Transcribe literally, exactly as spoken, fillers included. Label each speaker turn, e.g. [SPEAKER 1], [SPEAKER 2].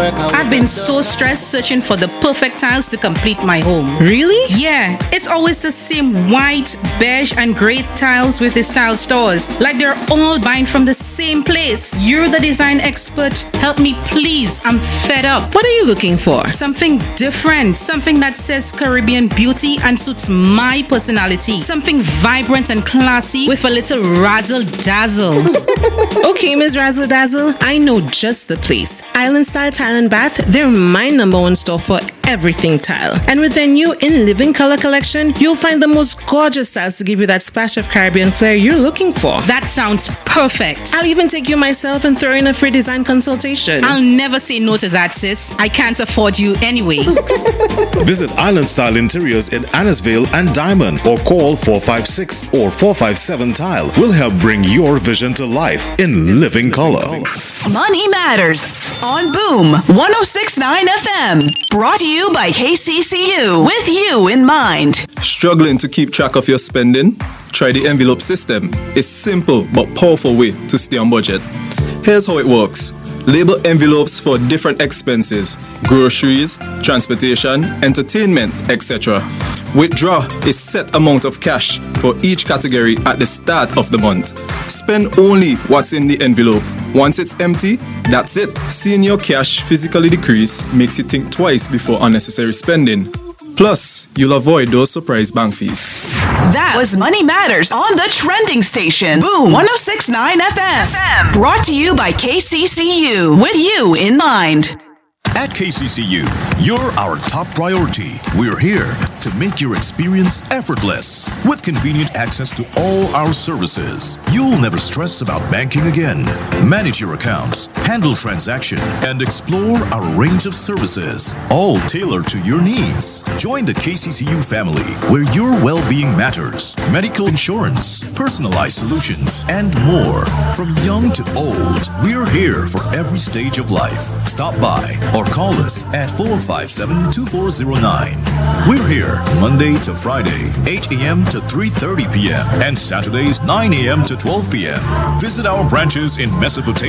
[SPEAKER 1] I've been so stressed searching for the perfect tiles to complete my home.
[SPEAKER 2] Really?
[SPEAKER 1] Yeah, it's always the same white, beige, and gray tiles with these tile stores. Like they're all buying from the same place. You're the design expert. Help me, please. I'm fed up.
[SPEAKER 2] What are you looking for?
[SPEAKER 1] Something different. Something that says Caribbean beauty and suits my personality. Something vibrant and classy with a little razzle dazzle.
[SPEAKER 2] Okay, Miss Razzle Dazzle, I know just the place. Island Style Tile and Bath, they're my number one store for everything tile. And with their new In Living Color collection, you'll find the most gorgeous tiles to give you that splash of Caribbean flair you're looking for.
[SPEAKER 1] That sounds perfect.
[SPEAKER 2] I'll even take you myself and throw in a free design consultation.
[SPEAKER 1] I'll never say no to that, sis. I can't afford you anyway.
[SPEAKER 3] Visit Island Style Interiors in Annisvale and Diamond or call four five six or four five seven Tile. We'll help bring your vision to life in living color.
[SPEAKER 4] Money Matters on Boom one oh six point nine F M. Brought to you by K C C U, with you in mind.
[SPEAKER 5] Struggling to keep track of your spending? Try the envelope system. It's simple but powerful way to stay on budget. Here's how it works. Label envelopes for different expenses: groceries, transportation, entertainment, et cetera. Withdraw a set amount of cash for each category at the start of the month. Spend only what's in the envelope. Once it's empty, that's it. Seeing your cash physically decrease makes you think twice before unnecessary spending. Plus, you'll avoid those surprise bank fees.
[SPEAKER 4] That was Money Matters on the trending station, Boom one oh six point nine F M. Brought to you by K C C U, with you in mind.
[SPEAKER 6] At K C C U, you're our top priority. We're here to make your experience effortless. With convenient access to all our services, you'll never stress about banking again. Manage your accounts, handle transaction, and explore our range of services, all tailored to your needs. Join the K C C U family, where your well-being matters. Medical insurance, personalized solutions, and more. From young to old, we're here for every stage of life. Stop by or call us at four five seven, two four zero nine. We're here Monday to Friday, eight a.m. to three thirty p.m. and Saturdays, nine a.m. to twelve p.m. Visit our branches in Mesopotamia